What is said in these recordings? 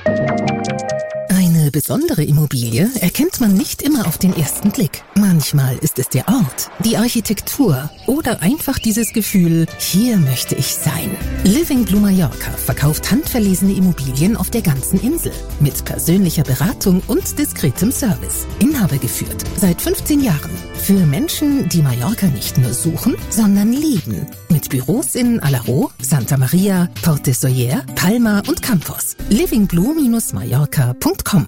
Eine besondere Immobilie erkennt man nicht immer auf den ersten Blick. Manchmal ist es der Ort, die Architektur oder einfach dieses Gefühl, hier möchte ich sein. Living Blue Mallorca verkauft handverlesene Immobilien auf der ganzen Insel mit persönlicher Beratung und diskretem Service. Inhaber geführt seit 15 Jahren. Für Menschen, die Mallorca nicht nur suchen, sondern lieben. Mit Büros in Alaró, Santa Maria, Port de Soller, Palma und Campos. livingblue-mallorca.com.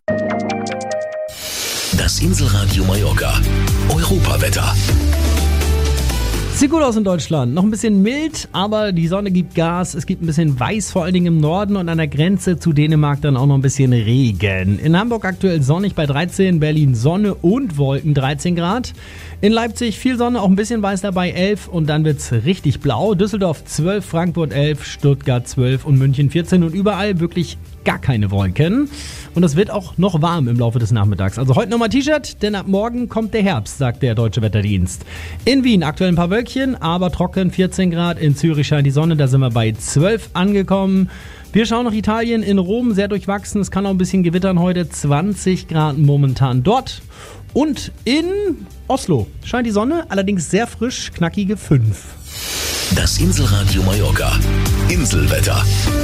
Das Inselradio Mallorca. Europawetter. Sieht gut aus in Deutschland. Noch ein bisschen mild, aber die Sonne gibt Gas. Es gibt ein bisschen Weiß, vor allen Dingen im Norden und an der Grenze zu Dänemark dann auch noch ein bisschen Regen. In Hamburg aktuell sonnig bei 13, Berlin Sonne und Wolken 13 Grad. In Leipzig viel Sonne, auch ein bisschen Weiß dabei 11 und dann wird's richtig blau. Düsseldorf 12, Frankfurt 11, Stuttgart 12 und München 14 und überall wirklich gar keine Wolken. Und es wird auch noch warm im Laufe des Nachmittags. Also heute nochmal T-Shirt, denn ab morgen kommt der Herbst, sagt der Deutsche Wetterdienst. In Wien aktuell ein paar Wölkchen, aber trocken 14 Grad. In Zürich scheint die Sonne, da sind wir bei 12 angekommen. Wir schauen nach Italien, in Rom sehr durchwachsen. Es kann auch ein bisschen gewittern heute, 20 Grad momentan dort. Und in Oslo scheint die Sonne, allerdings sehr frisch, knackige 5. Das Inselradio Mallorca. Inselwetter.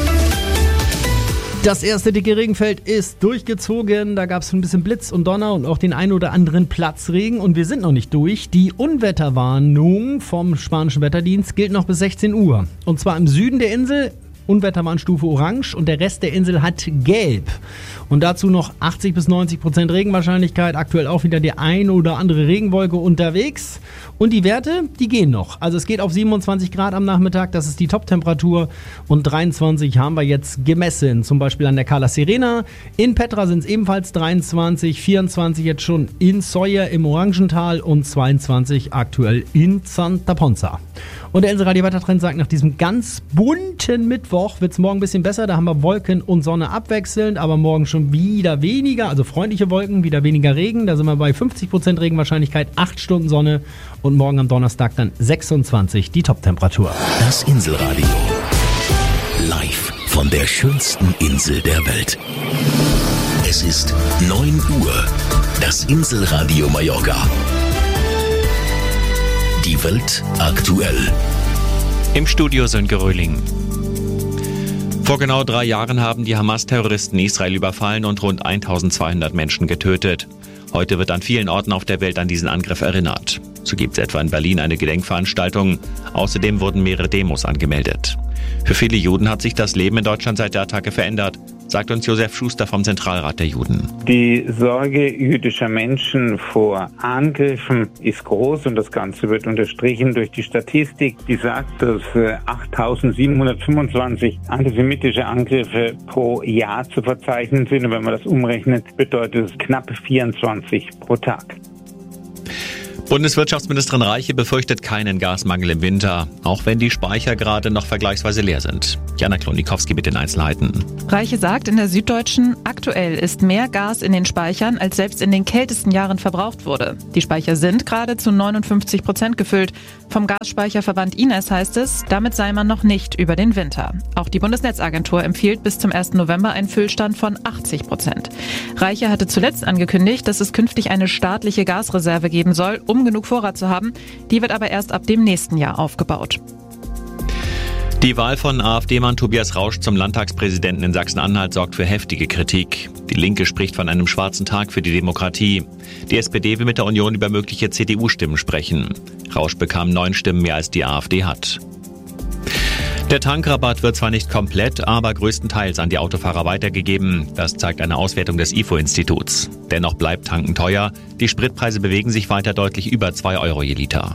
Das erste dicke Regenfeld ist durchgezogen. Da gab es ein bisschen Blitz und Donner und auch den ein oder anderen Platzregen. Und wir sind noch nicht durch. Die Unwetterwarnung vom spanischen Wetterdienst gilt noch bis 16 Uhr. Und zwar im Süden der Insel. Unwetterwarnstufe Orange und der Rest der Insel hat Gelb. Und dazu noch 80-90% Regenwahrscheinlichkeit. Aktuell auch wieder die ein oder andere Regenwolke unterwegs. Und die Werte, die gehen noch. Also es geht auf 27 Grad am Nachmittag, das ist die Top-Temperatur. Und 23 haben wir jetzt gemessen, zum Beispiel an der Cala Serena. In Petra sind es ebenfalls 23, 24 jetzt schon in Sóller im Orangental und 22 aktuell in Santa Ponsa. Und der Inselradio-Wettertrend sagt, nach diesem ganz bunten Mittwoch wird es morgen ein bisschen besser. Da haben wir Wolken und Sonne abwechselnd, aber morgen schon wieder weniger, also freundliche Wolken, wieder weniger Regen. Da sind wir bei 50% Regenwahrscheinlichkeit, 8 Stunden Sonne und morgen am Donnerstag dann 26 die Top-Temperatur. Das Inselradio. Live von der schönsten Insel der Welt. Es ist 9 Uhr. Das Inselradio Mallorca. Die Welt aktuell. Im Studio Sönke Röhling. Vor genau 3 Jahren haben die Hamas-Terroristen Israel überfallen und rund 1200 Menschen getötet. Heute wird an vielen Orten auf der Welt an diesen Angriff erinnert. So gibt es etwa in Berlin eine Gedenkveranstaltung. Außerdem wurden mehrere Demos angemeldet. Für viele Juden hat sich das Leben in Deutschland seit der Attacke verändert, sagt uns Josef Schuster vom Zentralrat der Juden. Die Sorge jüdischer Menschen vor Angriffen ist groß und das Ganze wird unterstrichen durch die Statistik, die sagt, dass 8.725 antisemitische Angriffe pro Jahr zu verzeichnen sind. Und wenn man das umrechnet, bedeutet es knapp 24 pro Tag. Bundeswirtschaftsministerin Reiche befürchtet keinen Gasmangel im Winter, auch wenn die Speicher gerade noch vergleichsweise leer sind. Jana Klonikowski mit den Einzelheiten. Reiche sagt in der Süddeutschen, aktuell ist mehr Gas in den Speichern, als selbst in den kältesten Jahren verbraucht wurde. Die Speicher sind gerade zu 59% gefüllt. Vom Gasspeicherverband Ines heißt es, damit sei man noch nicht über den Winter. Auch die Bundesnetzagentur empfiehlt bis zum 1. November einen Füllstand von 80%. Reiche hatte zuletzt angekündigt, dass es künftig eine staatliche Gasreserve geben soll, um genug Vorrat zu haben. Die wird aber erst ab dem nächsten Jahr aufgebaut. Die Wahl von AfD-Mann Tobias Rausch zum Landtagspräsidenten in Sachsen-Anhalt sorgt für heftige Kritik. Die Linke spricht von einem schwarzen Tag für die Demokratie. Die SPD will mit der Union über mögliche CDU-Stimmen sprechen. Rausch bekam 9 Stimmen mehr als die AfD hat. Der Tankrabatt wird zwar nicht komplett, aber größtenteils an die Autofahrer weitergegeben. Das zeigt eine Auswertung des IFO-Instituts. Dennoch bleibt Tanken teuer. Die Spritpreise bewegen sich weiter deutlich über 2 Euro je Liter.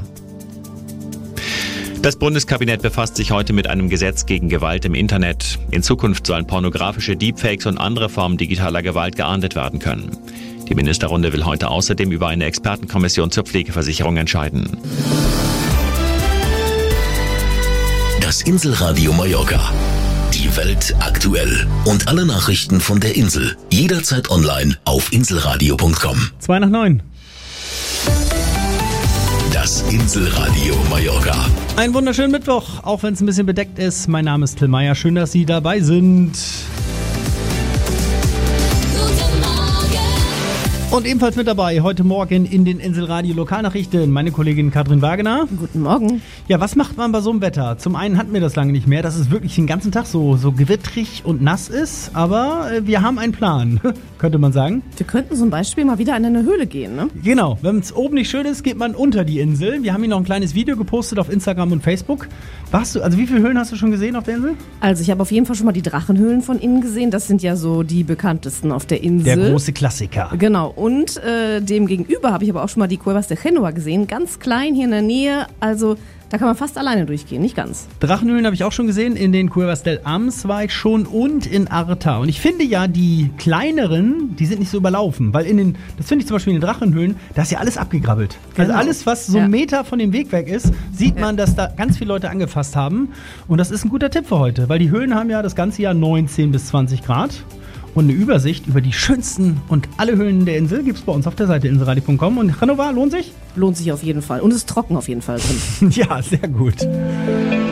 Das Bundeskabinett befasst sich heute mit einem Gesetz gegen Gewalt im Internet. In Zukunft sollen pornografische Deepfakes und andere Formen digitaler Gewalt geahndet werden können. Die Ministerrunde will heute außerdem über eine Expertenkommission zur Pflegeversicherung entscheiden. Das Inselradio Mallorca. Die Welt aktuell. Und alle Nachrichten von der Insel. Jederzeit online auf inselradio.com. 2 nach 9. Das Inselradio Mallorca. Einen wunderschönen Mittwoch, auch wenn es ein bisschen bedeckt ist. Mein Name ist Till Meyer. Schön, dass Sie dabei sind. Und ebenfalls mit dabei heute Morgen in den Inselradio Lokalnachrichten meine Kollegin Katrin Wagener. Guten Morgen. Ja, was macht man bei so einem Wetter? Zum einen hatten wir das lange nicht mehr, dass es wirklich den ganzen Tag so gewittrig und nass ist, aber wir haben einen Plan, könnte man sagen. Wir könnten zum Beispiel mal wieder in eine Höhle gehen, ne? Genau, wenn es oben nicht schön ist, geht man unter die Insel. Wir haben hier noch ein kleines Video gepostet auf Instagram und Facebook. Wie viele Höhlen hast du schon gesehen auf der Insel? Also ich habe auf jeden Fall schon mal die Drachenhöhlen von innen gesehen. Das sind ja so die bekanntesten auf der Insel. Der große Klassiker. Genau, und dem gegenüber habe ich aber auch schon mal die Cuevas de Genoa gesehen. Ganz klein hier in der Nähe, also da kann man fast alleine durchgehen, nicht ganz. Drachenhöhlen habe ich auch schon gesehen, in den Cuevas del Ams war ich schon und in Arta. Und ich finde ja, die kleineren, die sind nicht so überlaufen, weil das finde ich zum Beispiel in den Drachenhöhlen, da ist ja alles abgegrabbelt. Genau. Also alles, was so einen Meter von dem Weg weg ist, sieht man, dass da ganz viele Leute angefasst haben. Und das ist ein guter Tipp für heute, weil die Höhlen haben ja das ganze Jahr 19 bis 20 Grad. Und eine Übersicht über die schönsten und alle Höhlen der Insel gibt es bei uns auf der Seite inselradio.com. Und Hannover, lohnt sich? Lohnt sich auf jeden Fall. Und es ist trocken auf jeden Fall drin. Ja, sehr gut.